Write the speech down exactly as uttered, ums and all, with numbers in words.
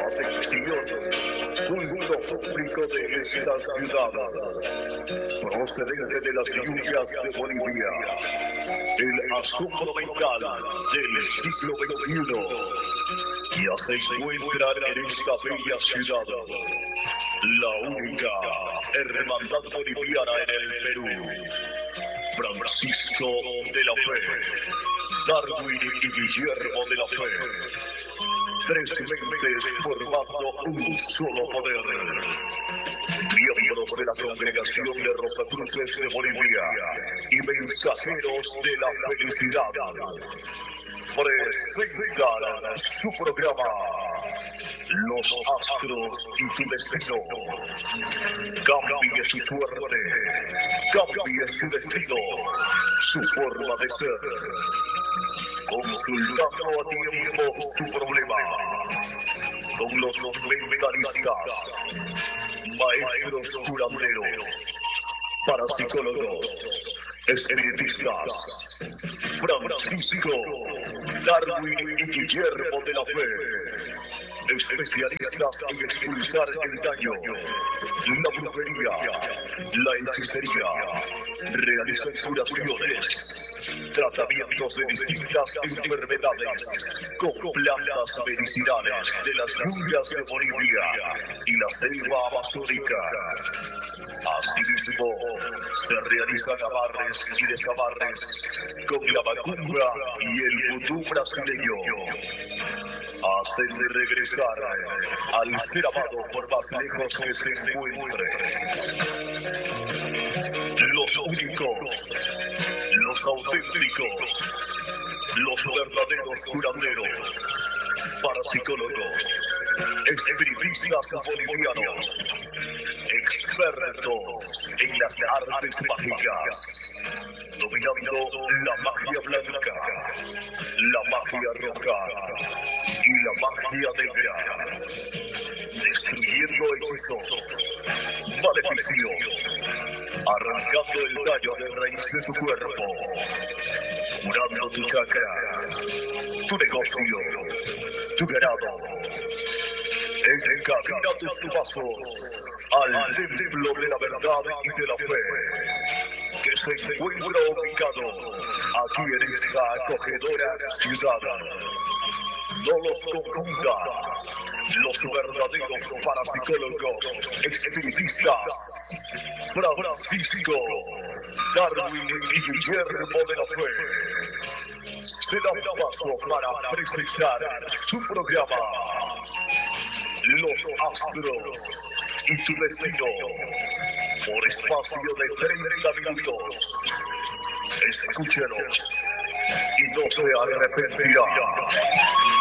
Atención, culto público de esta ciudad, procedente de las lluvias de Bolivia, el asombro mental del siglo veintiuno, ya se encuentran en esta bella ciudad, la única hermandad boliviana en el Perú. Francisco de la Fe, Darwin y Guillermo de la Fe, tres mentes formando un solo poder. Miembros de la Congregación de Rosacruces de Bolivia y mensajeros de la felicidad presentan su programa Los Astros y tu Destino. Cambie su suerte, cambie su destino, su forma de ser, consultando a tiempo su problema con los mentalistas, maestros curanderos, parapsicólogos, espiritistas, Francisco, Darwin y Guillermo de la Fe, especialistas en expulsar el daño, la brujería, la hechicería, realizan curaciones, tratamientos de distintas enfermedades con plantas medicinales de las lluvias de Bolivia y la selva amazónica. Asimismo, se realizan amarres y desamarres con la macumba y el vudú brasileño. Hacen regresar al ser amado por más lejos que se encuentre. Los únicos, los auténticos, los verdaderos curanderos, parapsicólogos, espiritistas bolivianos, expertos en las artes mágicas, dominando la magia blanca, la magia roja y la magia negra, destruyendo hechizos, maleficios, arrancando el daño de raíz de tu cuerpo, curando tu chakra, tu negocio, tu ganado. Encamina tus pasos al templo de la verdad y de la fe, que se encuentra ubicado aquí en esta acogedora ciudad. No los confunda, los verdaderos parapsicólogos, espiritistas, Francisco, Darwin y Guillermo de la Fe, se dan paso para presentar su programa Los Astros y tu Destino, por espacio de treinta minutos. Escúchenos y no se arrepentirá.